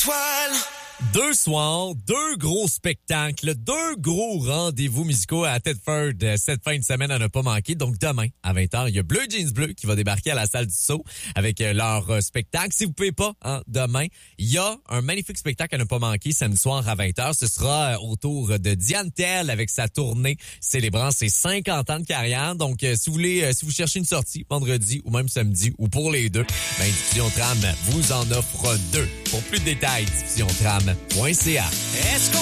étoiles. 2 soirs, 2 gros spectacles, 2 gros rendez-vous musicaux à Thetford cette fin de semaine à ne pas manquer. Donc demain, à 20h, il y a Bleu Jeans Bleu qui va débarquer à la salle du Sceau avec leur spectacle. Si vous pouvez pas, demain, il y a un magnifique spectacle à ne pas manquer samedi soir à 20h. Ce sera autour de Diane Tell avec sa tournée célébrant ses 50 ans de carrière. Donc si vous cherchez une sortie vendredi ou même samedi ou pour les deux, ben Diffusion Tram vous en offre 2. Pour plus de détails, diffusiontram.ca. Est-ce qu'on